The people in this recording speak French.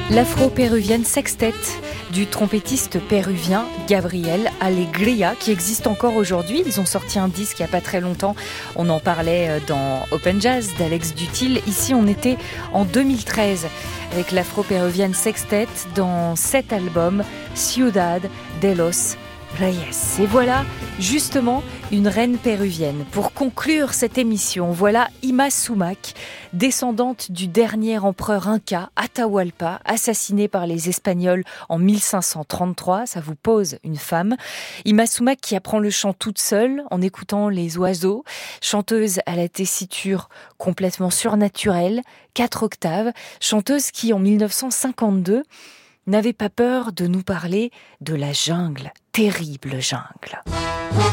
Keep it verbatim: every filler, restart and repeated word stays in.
L'afro-péruvienne Sextet du trompettiste péruvien Gabriel Alegría, qui existe encore aujourd'hui. Ils ont sorti un disque il n'y a pas très longtemps. On en parlait dans Open Jazz d'Alex Dutil. Ici, on était en deux mille treize avec l'afro-péruvienne Sextet dans cet album Ciudad de los Reyes. Et voilà justement une reine péruvienne. Pour conclure cette émission, voilà Ima Sumac, descendante du dernier empereur inca, Atahualpa, assassiné par les Espagnols en mille cinq cent trente-trois. Ça vous pose une femme. Ima Sumac qui apprend le chant toute seule en écoutant les oiseaux. Chanteuse à la tessiture complètement surnaturelle, quatre octaves. Chanteuse qui, en mille neuf cent cinquante-deux, n'avait pas peur de nous parler de la jungle, terrible jungle.